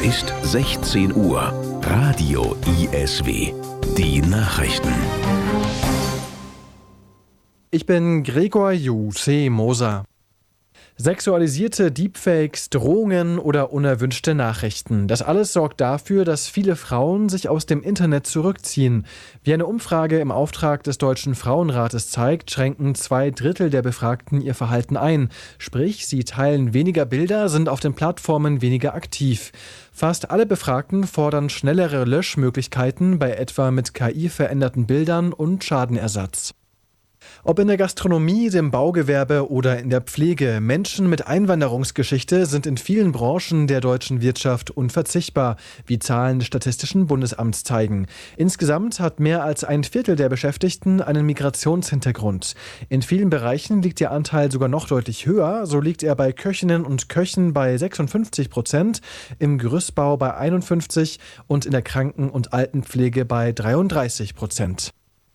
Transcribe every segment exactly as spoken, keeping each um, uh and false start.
ist sechzehn Uhr. Radio I S W. Die Nachrichten. Ich bin Gregor Ju.C. Moser. Sexualisierte Deepfakes, Drohungen oder unerwünschte Nachrichten. Das alles sorgt dafür, dass viele Frauen sich aus dem Internet zurückziehen. Wie eine Umfrage im Auftrag des Deutschen Frauenrates zeigt, schränken zwei Drittel der Befragten ihr Verhalten ein. Sprich, sie teilen weniger Bilder, sind auf den Plattformen weniger aktiv. Fast alle Befragten fordern schnellere Löschmöglichkeiten bei etwa mit K I veränderten Bildern und Schadenersatz. Ob in der Gastronomie, dem Baugewerbe oder in der Pflege, Menschen mit Einwanderungsgeschichte sind in vielen Branchen der deutschen Wirtschaft unverzichtbar, wie Zahlen des Statistischen Bundesamts zeigen. Insgesamt hat mehr als ein Viertel der Beschäftigten einen Migrationshintergrund. In vielen Bereichen liegt der Anteil sogar noch deutlich höher, so liegt er bei Köchinnen und Köchen bei sechsundfünfzig Prozent, im Gerüstbau bei einundfünfzig und in der Kranken- und Altenpflege bei dreiunddreißig Prozent.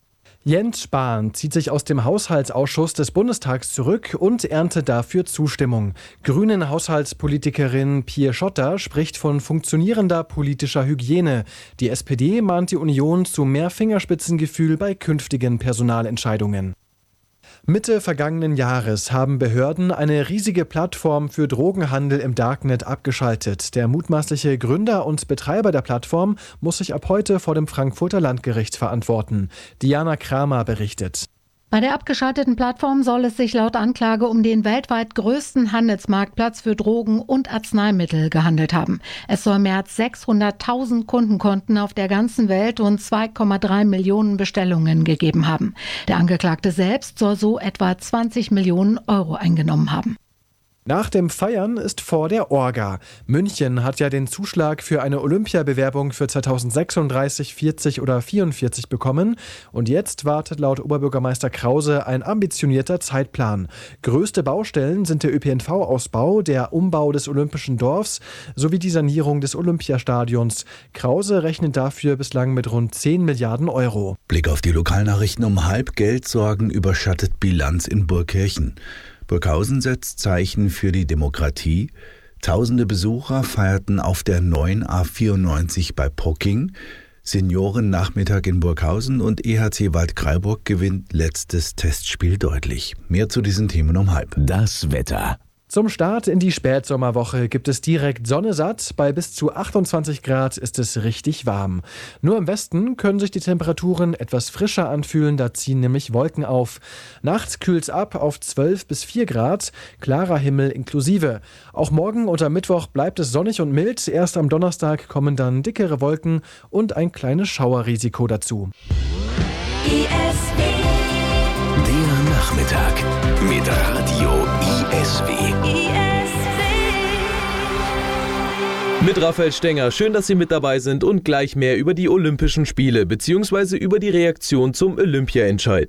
Jens Spahn zieht sich aus dem Haushaltsausschuss des Bundestags zurück und erntet dafür Zustimmung. Grünen Haushaltspolitikerin Pia Schotter spricht von funktionierender politischer Hygiene. Die S P D mahnt die Union zu mehr Fingerspitzengefühl bei künftigen Personalentscheidungen. Mitte vergangenen Jahres haben Behörden eine riesige Plattform für Drogenhandel im Darknet abgeschaltet. Der mutmaßliche Gründer und Betreiber der Plattform muss sich ab heute vor dem Frankfurter Landgericht verantworten. Diana Kramer berichtet. Bei der abgeschalteten Plattform soll es sich laut Anklage um den weltweit größten Handelsmarktplatz für Drogen und Arzneimittel gehandelt haben. Es soll mehr als sechshunderttausend Kundenkonten auf der ganzen Welt und zwei Komma drei Millionen Bestellungen gegeben haben. Der Angeklagte selbst soll so etwa zwanzig Millionen Euro eingenommen haben. Nach dem Feiern ist vor der Orga. München hat ja den Zuschlag für eine Olympiabewerbung für zweitausendsechsunddreißig, vierzig oder vierundvierzig bekommen. Und jetzt wartet laut Oberbürgermeister Krause ein ambitionierter Zeitplan. Größte Baustellen sind der Ö P N V-Ausbau, der Umbau des Olympischen Dorfs sowie die Sanierung des Olympiastadions. Krause rechnet dafür bislang mit rund zehn Milliarden Euro. Blick auf die Lokalnachrichten um halb. Geldsorgen überschattet Bilanz in Burghausen. Burghausen setzt Zeichen für die Demokratie. Tausende Besucher feierten auf der neuen A vierundneunzig bei Pocking. Seniorennachmittag in Burghausen und E H C Waldkraiburg gewinnt letztes Testspiel deutlich. Mehr zu diesen Themen um halb. Das Wetter. Zum Start in die Spätsommerwoche gibt es direkt Sonne satt. Bei bis zu achtundzwanzig Grad ist es richtig warm. Nur im Westen können sich die Temperaturen etwas frischer anfühlen, da ziehen nämlich Wolken auf. Nachts kühlt's ab auf zwölf bis vier Grad, klarer Himmel inklusive. Auch morgen und am Mittwoch bleibt es sonnig und mild. Erst am Donnerstag kommen dann dickere Wolken und ein kleines Schauerrisiko dazu. I S W. Der Nachmittag mit Radio I S W. I S W. Mit Raphael Stenger. Schön, dass Sie mit dabei sind und gleich mehr über die Olympischen Spiele bzw. über die Reaktion zum Olympiaentscheid.